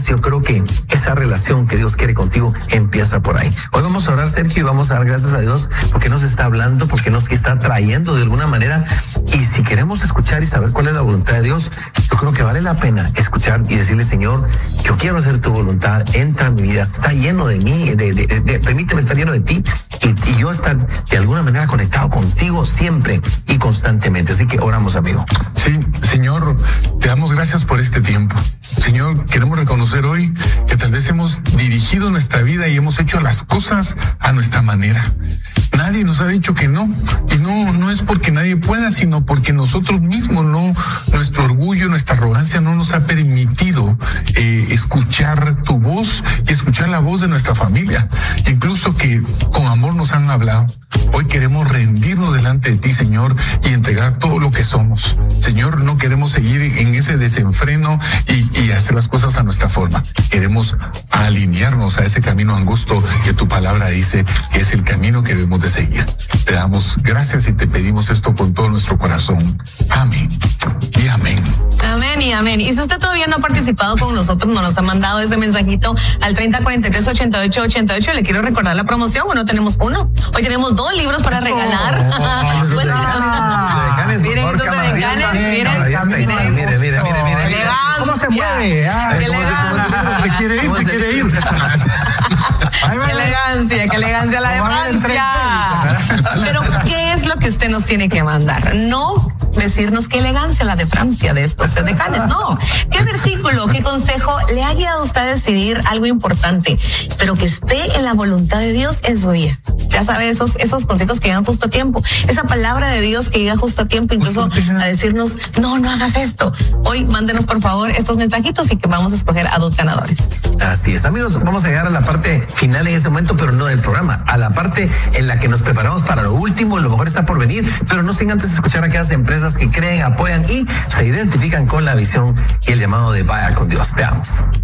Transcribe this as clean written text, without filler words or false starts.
Entonces yo creo que esa relación que Dios quiere contigo empieza por ahí. Hoy vamos a orar, Sergio, y vamos a dar gracias a Dios porque nos está hablando, porque nos está trayendo de alguna manera. Y si queremos escuchar y saber cuál es la voluntad de Dios, yo creo que vale la pena escuchar y decirle: Señor, yo quiero hacer tu voluntad, entra en mi vida, está lleno de mí, permíteme estar lleno de ti y yo estar de alguna manera conectado contigo siempre y constantemente. Así que oramos, amigo. Sí, Señor, te damos gracias por este tiempo. Señor, queremos reconocer hoy que tal vez hemos dirigido nuestra vida y hemos hecho las cosas a nuestra manera. Nadie nos ha dicho que no, y no es porque nadie pueda, sino porque nosotros mismos nuestro orgullo, nuestra arrogancia no nos ha permitido escuchar tu voz y escuchar la voz de nuestra familia, incluso que con amor nos han hablado. Hoy queremos rendirnos delante de ti, Señor, y entregar todo lo que somos. Señor, no queremos seguir en ese desenfreno y hacer las cosas a nuestra forma. Queremos alinearnos a ese camino angosto que tu palabra dice que es el camino que debemos de seguir. Te damos gracias y te pedimos esto con todo nuestro corazón. Amén y amén. Amén y amén. Y si usted todavía no ha participado con nosotros, no nos ha mandado ese mensajito al 3043-8888, le quiero recordar la promoción. Bueno, tenemos uno. Hoy tenemos 2 libros para regalar. Mire. ¿Cómo se mueve? Se quiere ir. Qué elegancia la de Francia. Pero, ¿qué es lo que usted nos tiene que mandar? No decirnos qué elegancia la de Francia de estos edecanes, no. ¿Qué versículo, qué consejo le ha guiado a usted a decidir algo importante, pero que esté en la voluntad de Dios en su vida? Ya sabe, esos consejos que llegan justo a tiempo, esa palabra de Dios que llega justo a tiempo, incluso a decirnos, no hagas esto. Hoy mándenos por favor estos mensajitos y que vamos a escoger a 2 ganadores. Así es, amigos, vamos a llegar a la parte final en ese momento, pero no del programa, a la parte en la que nos preparamos para lo último, lo mejor está por venir, pero no sin antes escuchar a aquellas empresas que creen, apoyan y se identifican con la visión y el llamado de Vaya con Dios. Veamos.